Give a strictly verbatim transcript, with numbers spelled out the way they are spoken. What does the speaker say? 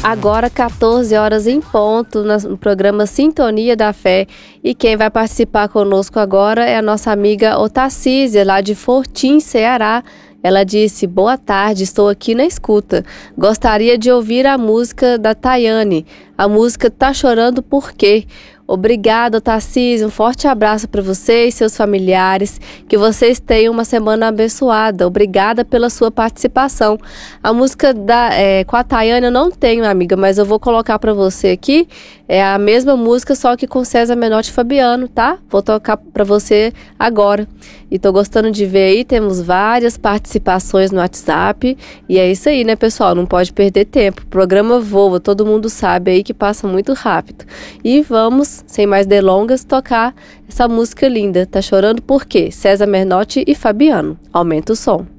Agora quatorze horas em ponto, no programa Sintonia da Fé. E quem vai participar conosco agora é a nossa amiga Otacísia, lá de Fortim, Ceará. Ela disse: boa tarde, estou aqui na escuta. Gostaria de ouvir a música da Tayane. A música Tá Chorando Por Quê? Obrigada, Otacísia. Um forte abraço para você e seus familiares. Que vocês tenham uma semana abençoada. Obrigada pela sua participação. A música da, é, com a Tayane eu não tenho, amiga, mas eu vou colocar para você aqui. É a mesma música, só que com César Menotti e Fabiano, tá? Vou tocar para você agora. E tô gostando de ver aí, temos várias participações no WhatsApp. E é isso aí, né, pessoal? Não pode perder tempo. O programa voa, todo mundo sabe aí que passa muito rápido. E vamos, sem mais delongas, tocar essa música linda. Tá chorando por quê? César Menotti e Fabiano. Aumenta o som.